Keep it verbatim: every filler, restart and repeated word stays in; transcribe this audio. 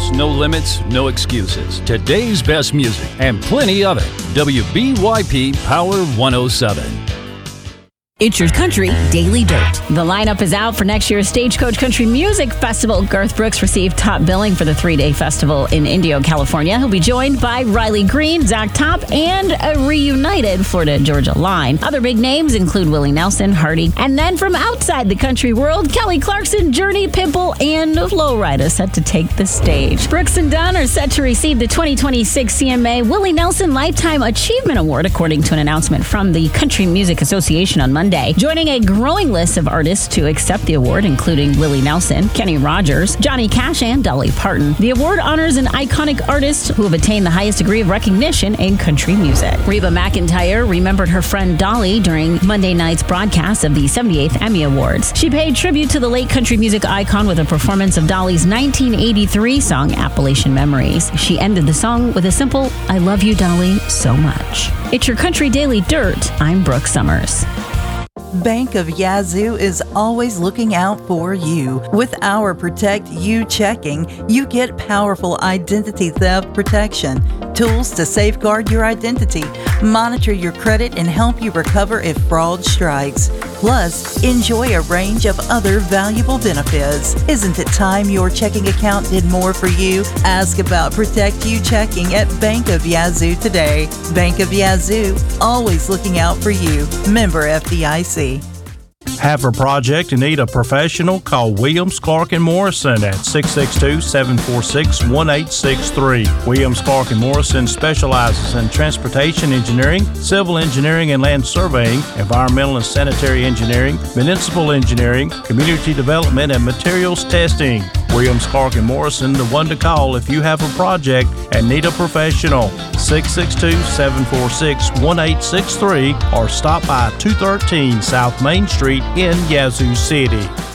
rules, no limits, no excuses. Today's best music and plenty of it. W B Y P Power one oh seven. It's Your Country Daily Dirt. The lineup is out for next year's Stagecoach Country Music Festival. Garth Brooks received top billing for the three-day festival in Indio, California. He'll be joined by Riley Green, Zach Top, and a reunited Florida Georgia line. Other big names include Willie Nelson, Hardy, and then from outside the country world, Kelly Clarkson, Journey, Pitbull, and Lowrider set to take the stage. Brooks and Dunn are set to receive the twenty twenty-six C M A Willie Nelson Lifetime Achievement Award, according to an announcement from the Country Music Association on Monday. Joining a growing list of artists to accept the award, including Willie Nelson, Kenny Rogers, Johnny Cash, and Dolly Parton. The award honors an iconic artist who have attained the highest degree of recognition in country music. Reba McEntire remembered her friend Dolly during Monday night's broadcast of the seventy-eighth Emmy Awards. She paid tribute to the late country music icon with a performance of Dolly's nineteen eighty-three song, Appalachian Memories. She ended the song with a simple, "I love you, Dolly, so much." It's Your Country Daily Dirt. I'm Brooke Summers. Bank of Yazoo is always looking out for you. With our Protect You checking, you get powerful identity theft protection, tools to safeguard your identity, monitor your credit, and help you recover if fraud strikes. Plus, enjoy a range of other valuable benefits. Isn't it time your checking account did more for you? Ask about Protect You checking at Bank of Yazoo today. Bank of Yazoo, always looking out for you. Member F D I C. Have a project and need a professional? Call Williams, Clark and Morrison at six six two, seven four six, one eight six three. Williams, Clark and Morrison specializes in transportation engineering, civil engineering and land surveying, environmental and sanitary engineering, municipal engineering, community development, and materials testing. Williams, Clark and Morrison, the one to call if you have a project and need a professional. six six two, seven four six, one eight six three or stop by two thirteen South Main Street in Yazoo City.